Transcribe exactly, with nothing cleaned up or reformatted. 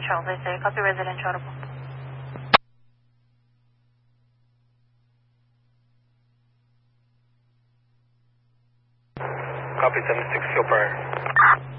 residential, they say. Copy residential audible. Copy seven six, field prior.